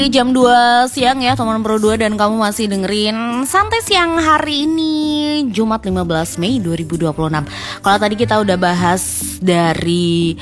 Jam 2 siang ya teman Pro 2, dan kamu masih dengerin Santai Siang hari ini Jumat 15 Mei 2026. Kalau tadi kita udah bahas dari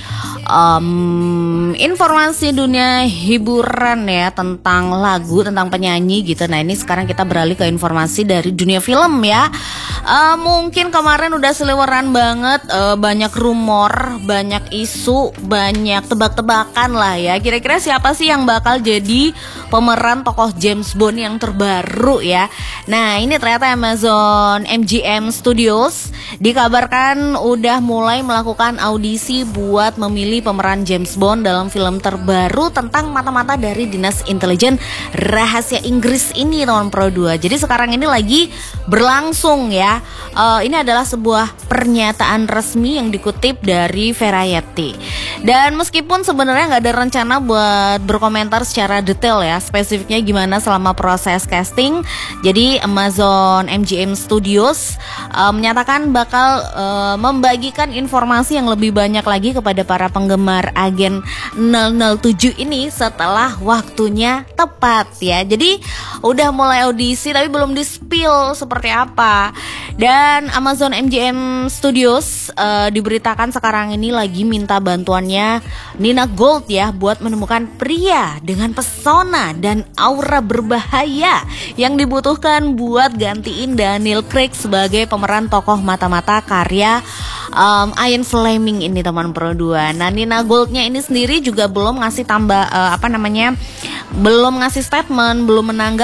informasi dunia hiburan ya, tentang lagu, tentang penyanyi gitu. Nah ini sekarang kita beralih ke informasi dari dunia film ya. Mungkin kemarin udah seliweran banget, banyak rumor, banyak isu, banyak tebak-tebakan lah ya. Kira-kira siapa sih yang bakal jadi pemeran tokoh James Bond yang terbaru ya. Nah ini ternyata Amazon MGM Studios dikabarkan udah mulai melakukan audisi buat memilih pemeran James Bond dalam film terbaru tentang mata-mata dari Dinas Intelijen Rahasia Inggris ini teman Pro 2. Jadi sekarang ini lagi berlangsung ya. Ini adalah sebuah pernyataan resmi yang dikutip dari Variety. Dan meskipun sebenarnya nggak ada rencana buat berkomentar secara detail ya, spesifiknya gimana selama proses casting. Jadi Amazon MGM Studios menyatakan bakal membagikan informasi yang lebih banyak lagi kepada para penggemar agen 007 ini setelah waktunya tepat ya. Jadi udah mulai audisi tapi belum di-spill seperti apa. Dan Amazon MGM Studios diberitakan sekarang ini lagi minta bantuannya Nina Gold ya buat menemukan pria dengan pesona dan aura berbahaya yang dibutuhkan buat gantiin Daniel Craig sebagai pemeran tokoh mata-mata karya Ian Fleming ini teman Pro 2. Nah Nina Goldnya ini sendiri juga belum ngasih belum ngasih statement, belum menanggapi